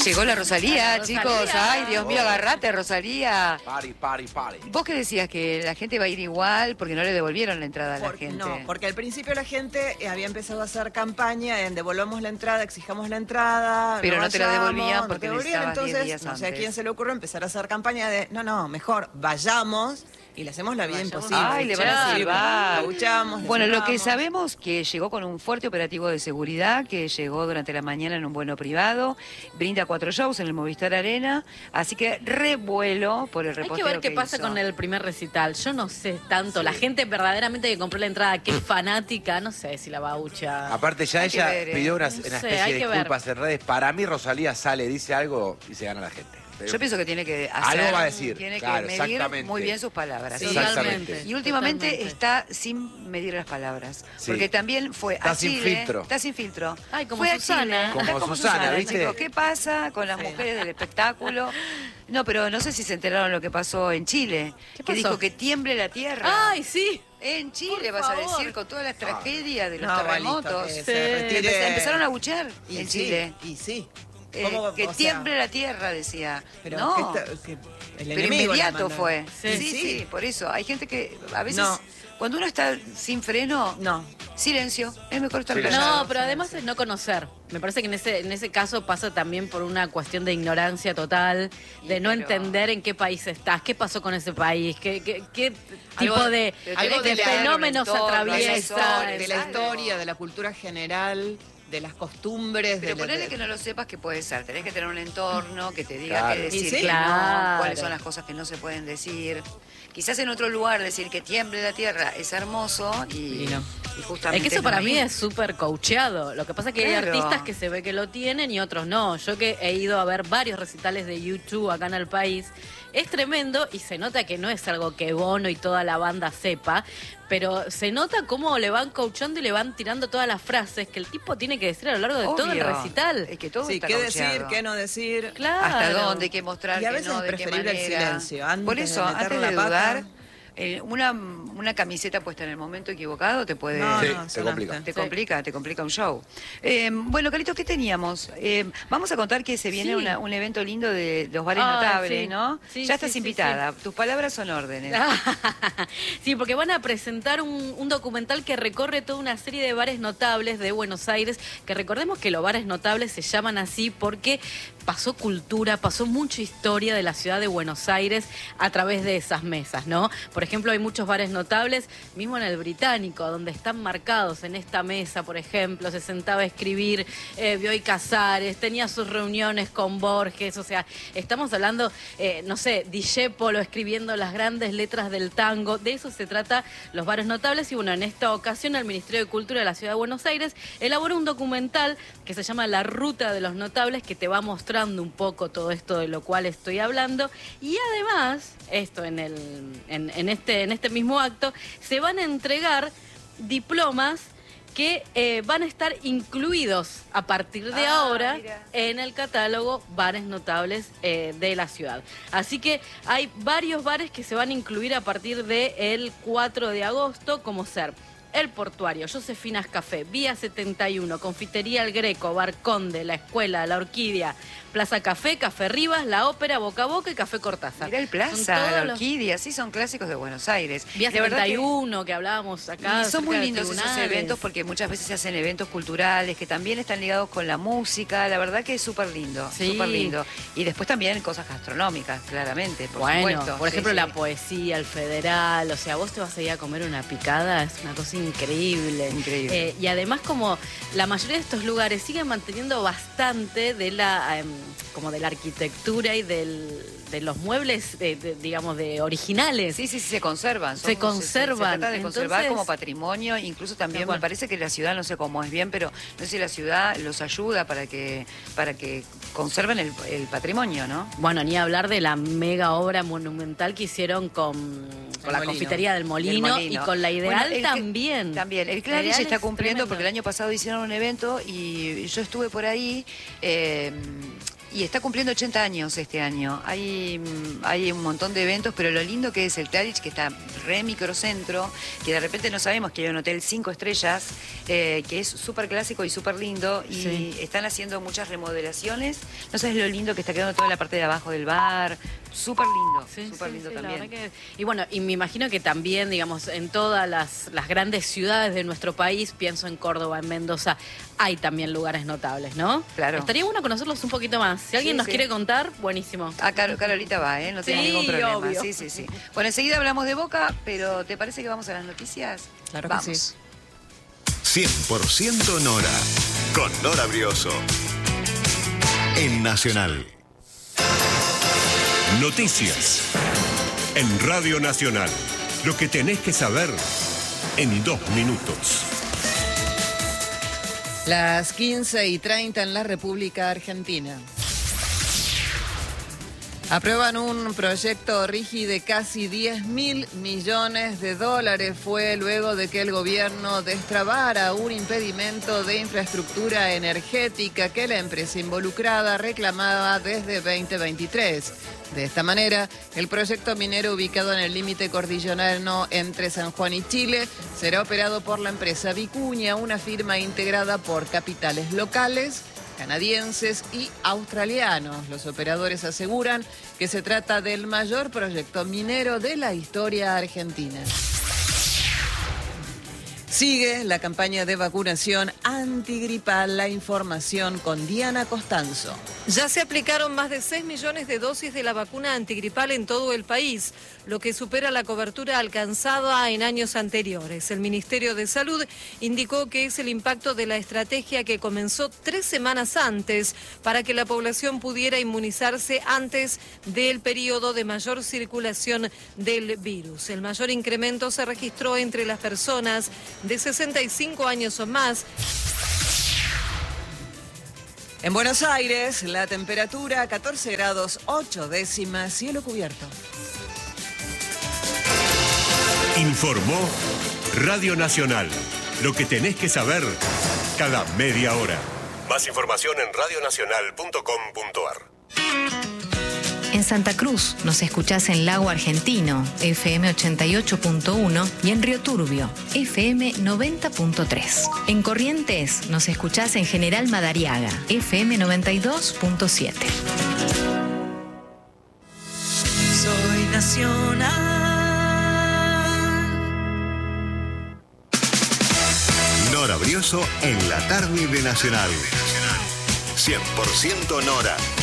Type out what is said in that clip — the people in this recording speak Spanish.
Llegó la Rosalía, La chicos. Rosalía. Ay, Dios mío, agarrate, Rosalía. Party, party, party. Vos que decías que la gente va a ir igual porque no le devolvieron la entrada a la gente. No, porque al principio la gente había empezado a hacer campaña en devolvamos la entrada, exijamos la entrada. Pero no te la vayamos, devolvían no porque te devolvían. necesitabas 10 Entonces, días no sé a antes. quién se le ocurrió empezar a hacer campaña de no, mejor vayamos y le hacemos la vida Vayamos. imposible. Ay, le van a silbar. Abuchamos, Bueno, lo que silbamos. sabemos que llegó con un fuerte operativo de seguridad, que llegó durante la mañana en un vuelo privado, brinda 4 shows en el Movistar Arena, así que revuelo por el Hay reposteo que ver qué pasa hizo. con el primer recital. Yo no sé tanto. La gente verdaderamente que compró la entrada, que es fanática, no sé si la va a buchar. Aparte ya Hay que ella ver, pidió una No sé, especie hay de que ver. disculpas en redes. Para mí Rosalía sale, dice algo y se gana la gente. Yo pienso que tiene que hacer, Algo va a decir, tiene claro, que medir exactamente. muy bien sus palabras. Sí, Exactamente. totalmente. Y últimamente Totalmente. está sin medir las palabras. Sí. Porque también fue Está a sin Chile. filtro. Está sin filtro. Ay, como Fue a Susana. Chile, Como está Susana, ¿viste? chicos. ¿Qué pasa con las mujeres del espectáculo? No, pero no sé si se enteraron lo que pasó en Chile. ¿Qué Que pasó? dijo que tiemble la tierra. Ay, sí. En Chile, Por vas a favor. decir, con todas las tragedias de los No, terremotos. listo, que Sí. se retire. Empezaron a buchear Y en sí, Chile. Y sí. Que ¿Cómo, que o sea, tiemble la tierra, decía. pero no. que el Pero enemigo la inmediato manda. fue. Sí. Sí, por eso. Hay gente que a veces, No. cuando uno está sin freno, No. silencio. Es mejor estar Silencio. callado. No, pero además es no conocer. Me parece que en ese caso pasa también por una cuestión de ignorancia total, de no pero- entender en qué país estás, qué pasó con ese país, qué tipo Algo- de, pero algo tenés de que ver un fenómenos entorno, atraviesa. de la historia, de la cultura general, de las costumbres. Pero de ponele que no lo sepas que puede ser. Tenés que tener un entorno que te diga Claro. qué decir, Y sí, qué no, claro. cuáles son las cosas que no se pueden decir. Quizás en otro lugar decir que tiemble la tierra es hermoso y no. justamente Es que eso no para ahí. mí es súper coacheado. Lo que pasa es que Claro. hay artistas que se ve que lo tienen y otros no. Yo que he ido a ver varios recitales de YouTube acá en el país, es tremendo y se nota que no es algo que Bono y toda la banda sepa, pero se nota cómo le van coachando y le van tirando todas las frases que el tipo tiene que decir a lo largo de todo el Obvio. recital. Es que todo Sí, está qué coacheado. decir, qué no decir. Claro. Hasta dónde, qué mostrar, Y a qué veces no, es de qué preferible el manera. silencio, antes Por de eso, meter antes la de pata. dudar, una camiseta puesta en el momento equivocado te puede... No, Sí, no, te son complica. antes. Te complica un show. Bueno, Carito, ¿qué teníamos? Vamos a contar que se viene Sí. un evento lindo de los bares Ay, notables, sí. ¿no? Sí, Ya estás sí, sí, invitada. Tus palabras son órdenes. Sí, porque van a presentar un documental que recorre toda una serie de bares notables de Buenos Aires, que recordemos que los bares notables se llaman así porque pasó cultura, pasó mucha historia de la ciudad de Buenos Aires a través de esas mesas, ¿no? Por ejemplo, hay muchos bares notables, mismo en el Británico, donde están marcados en esta mesa, por ejemplo, se sentaba a escribir Bioy Casares, tenía sus reuniones con Borges, o sea, estamos hablando, no sé, Discepolo escribiendo las grandes letras del tango, de eso se trata los bares notables y bueno, en esta ocasión el Ministerio de Cultura de la Ciudad de Buenos Aires elaboró un documental que se llama La Ruta de los Notables, que te va mostrando un poco todo esto de lo cual estoy hablando y además, esto en este mismo acto, se van a entregar diplomas que van a estar incluidos a partir de ahora mira. en el catálogo Bares Notables de la ciudad. Así que hay varios bares que se van a incluir a partir del 4 de agosto, como ser El Portuario, Josefinas Café, Vía 71, Confitería El Greco, Bar Conde, La Escuela, La Orquídea, Plaza Café, Café Rivas, La Ópera, Boca a Boca y Café Cortázar. Mirá el Son Plaza, todos la los- Orquídea, sí, son clásicos de Buenos Aires. Vía De verdad que- 71, que hablábamos acá. Y son muy cerca de lindos esos tribunales. eventos porque muchas veces se hacen eventos culturales que también están ligados con la música. La verdad que es súper lindo, Sí. súper lindo. Y después también cosas gastronómicas, claramente, por Bueno, supuesto. por Sí, ejemplo, sí. la poesía, el federal, o sea, vos te vas a ir a comer una picada, es una cosa increíble. Increíble. Y además, como la mayoría de estos lugares siguen manteniendo bastante de la como de la arquitectura y de los muebles, digamos, de originales. Sí, sí, sí, se conservan. Se conservan. Se trata de conservar Entonces- como patrimonio. Incluso también Tal cual. me parece que la ciudad, no sé cómo es bien, pero no sé si la ciudad los ayuda para que conserven el patrimonio, ¿no? Bueno, ni hablar de la mega obra monumental que hicieron con la Molino. confitería del Molino, y con la Ideal Bueno, el también. También. El La Claridge Ideal está es cumpliendo tremendo. porque el año pasado hicieron un evento y yo estuve por ahí. Y está cumpliendo 80 años este año. Hay un montón de eventos, pero lo lindo que es el Klarich, que está re microcentro, que de repente no sabemos que hay un hotel 5 estrellas, que es súper clásico y súper lindo, y están haciendo muchas remodelaciones. No sabes lo lindo que está quedando toda la parte de abajo del bar. Súper lindo, súper lindo también. Y bueno, y me imagino que también, digamos, en todas las grandes ciudades de nuestro país, pienso en Córdoba, en Mendoza, hay también lugares notables, ¿no? Claro. Estaría bueno conocerlos un poquito más. Si alguien nos quiere contar, buenísimo. Carolita va, no tiene ningún problema. Obvio. Sí. Bueno, enseguida hablamos de Boca, pero ¿te parece que vamos a las noticias? Claro vamos. que sí. 100% Nora, con Nora Brioso, en Nacional. Noticias. En Radio Nacional. Lo que tenés que saber en 2 minutos. Las 15:30 en la República Argentina. Aprueban un proyecto RIGI de casi 10.000 millones de dólares. Fue luego de que el gobierno destrabara un impedimento de infraestructura energética que la empresa involucrada reclamaba desde 2023. De esta manera, el proyecto minero ubicado en el límite cordillerano entre San Juan y Chile será operado por la empresa Vicuña, una firma integrada por capitales locales, canadienses y australianos. Los operadores aseguran que se trata del mayor proyecto minero de la historia argentina. Sigue la campaña de vacunación antigripal. La información con Diana Costanzo. Ya se aplicaron más de 6 millones de dosis de la vacuna antigripal en todo el país, lo que supera la cobertura alcanzada en años anteriores. El Ministerio de Salud indicó que es el impacto de la estrategia que comenzó 3 semanas antes para que la población pudiera inmunizarse antes del periodo de mayor circulación del virus. El mayor incremento se registró entre las personas de 65 años o más. En Buenos Aires, la temperatura 14 grados 8 décimas, cielo cubierto. Informó Radio Nacional. Lo que tenés que saber cada media hora. Más información en radionacional.com.ar. En Santa Cruz nos escuchás en Lago Argentino, FM 88.1, y en Río Turbio, FM 90.3. En Corrientes nos escuchás en General Madariaga, FM 92.7. Soy nacional. Nora Brioso en la tarde de Nacional. 100% Nora.